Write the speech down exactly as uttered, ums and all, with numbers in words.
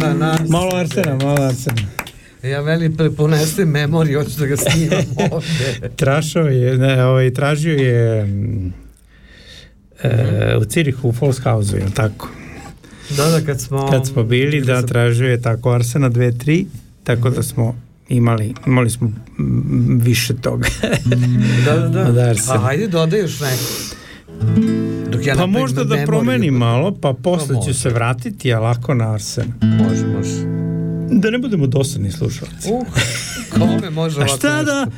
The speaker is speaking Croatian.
Arsena, na Arsena. Malo Arsena, malo Arsena. Ja veli preponesem memoriju, hoću da ga snimam ovdje. Trašao je, ne, ovaj, tražio je mm, e, u Cirihu, u Volkshausu, je tako? Da, da, kad smo... Kad smo bili, da, sam... tražio je tako Arsena dve tri, tako da smo imali, imali smo mm, više toga. Da, da, da. Od Arsena. A hajde dodaj još neko. Dok ja Pa možda da promenim malo, pa posle ću se vratiti, a lako na Arsena. Može, može. Da ne budemo dosadni slušalci. Uh, kome može ovako A šta da,